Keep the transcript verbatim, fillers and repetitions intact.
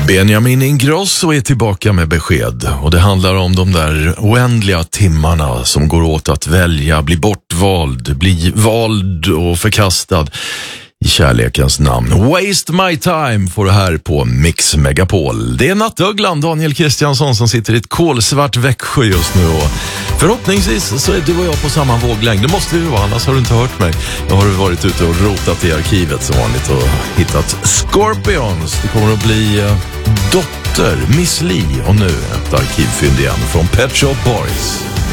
Benjamin Ingrosso är tillbaka med besked och det handlar om de där oändliga timmarna som går åt att välja, bli bortvald, bli vald och förkastad i kärlekens namn. Waste my time får det här på Mix Megapol. Det är nattöglan Daniel Kristiansson som sitter i ett kolsvart Växjö just nu och förhoppningsvis så är du och jag på samma våglängd. Det måste vi vara, annars har du inte hört mig. Jag har varit ute och rotat i arkivet som vanligt och hittat Scorpions. Det kommer att bli uh, Dotter, Miss Li och nu ett arkivfynd igen från Pet Shop Boys.